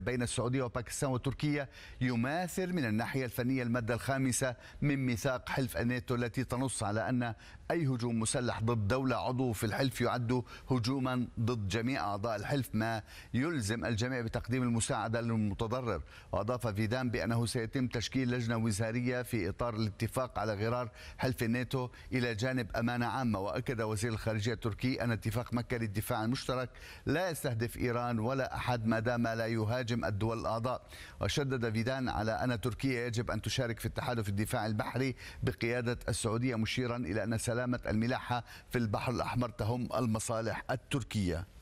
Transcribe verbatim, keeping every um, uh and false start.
بين السعودية وباكستان وتركيا يماثل من الناحية الفنية المادة الخامسة من ميثاق حلف الناتو التي تنص على أن أي هجوم مسلح ضد دولة عضو في الحلف يعد هجوما ضد جميع أعضاء الحلف، ما يلزم الجميع بتقديم المساعدة للمتضرر. وأضاف فيدان بأنه سيتم تشكيل لجنة وزارية في إطار الاتفاق على غرار حلف الناتو إلى جانب أمانة عامة. وأكد وزير الخارجية التركي أن اتفاق مكة للدفاع المشترك لا يستهدف إيران ولا أحد ما دام لا يهاجم الدول الأعضاء. وشدد فيدان على أن تركيا يجب أن تشارك في التحالف الدفاع البحري بقيادة السعودية، مشيرا إلى أن سلامة الملاحة في البحر الأحمر تهم المصالح التركية.